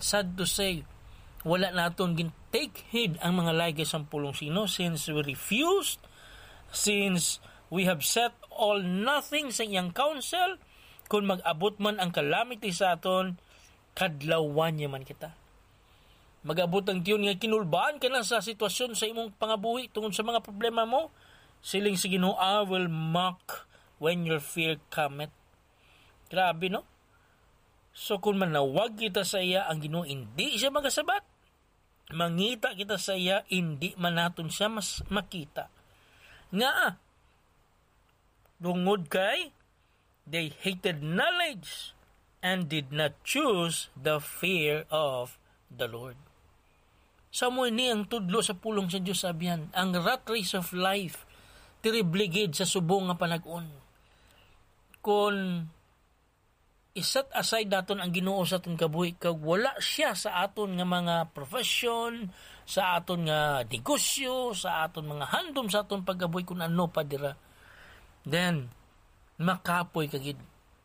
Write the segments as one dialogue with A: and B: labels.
A: sad to say, wala naton gin take heed ang mga lagi sa pulong sino, since we refused, since we have set all nothing sa iyang counsel. Kung mag-abot man ang calamity sa aton, kadlawan niya man kita. Mag-abot ang tiyon nga kinulbaan ka na sa sitwasyon sa imong pangabuhi tungod sa mga problema mo, siling si Ginoo, I will mock when your fear cometh. Grabe, no? So kung manawag kita sa iya, ang Ginoo hindi siya magasabat. Mangita kita sa iya, hindi man naton siya mas makita. Nga, tungod kay they hated knowledge and did not choose the fear of the Lord. Sa mo ni ang tudlo sa pulong sa Diyos sabihan, ang rat race of life, tiribligid sa subong nga panag-on. Kung iset aside naton ang Ginoo sa aton kabuhi, kag wala siya sa aton nga mga profession, sa aton nga negosyo, sa aton mga handom, sa aton pagkabuhi kung ano pa dira, then makapoy kagid.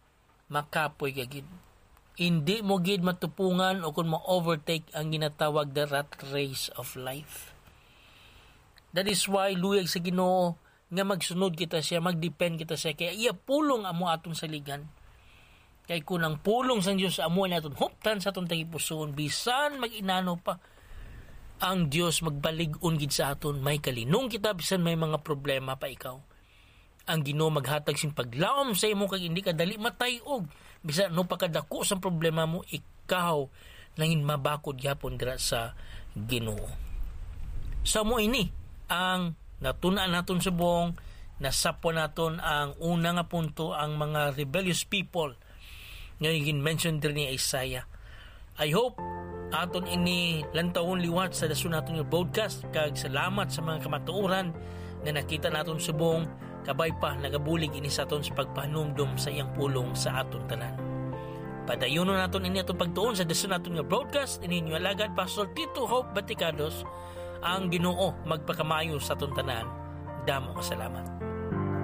A: Hindi mo gid matupungan o kung ma-overtake ang ginatawag the rat race of life. That is why luyag sa Ginoo nga magsunod kita siya, magdepend kita siya, kaya iya pulong amo aton saligan. Kay kung ang pulong sa Diyos amo naton huptan sa aton tagipuson, bisan mag-inano pa, ang Diyos magbalig-on gid sa aton, may kalinong kita bisan may mga problema pa ikaw. Ang Ginoo maghatag sing paglaom sa imo kag hindi ka dali matayog. Bisan no pakadako sa problema mo, ikaw nangin mabakod gyapon dira sa Ginoo. Sa mo ini ang natuna naton subong, nasapon naton ang una nga punto, ang mga rebellious people nga mention din ni Isaiah. I hope aton ini lantawon liwat sa dasun naton yung broadcast, kag salamat sa mga kamatuoran na nakita naton subong, kabay pa nagabulig ini sa aton sa pagpahanumdum sa iyang pulong sa aton tanan. Padayonon naton ini atong pagtuon sa dasun naton nga broadcast, ini inyo alagad Pastor Tito Hope Baticados. Ang Ginoo magpakamayo sa aton tanan. Damo ka salamat.